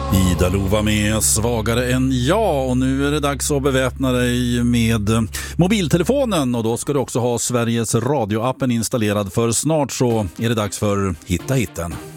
Ida Lova med Svagare än jag, och nu är det dags att beväpna dig med mobiltelefonen, och då ska du också ha Sveriges radioappen installerad, för snart så är det dags för Hitta hitten.